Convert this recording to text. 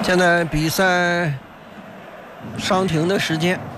现在比赛伤停的时间